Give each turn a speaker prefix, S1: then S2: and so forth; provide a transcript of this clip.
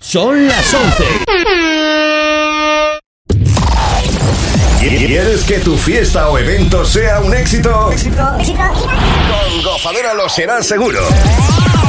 S1: Son las 11.
S2: ¿Quieres que tu fiesta o evento sea un éxito? Con Gozadera lo será seguro.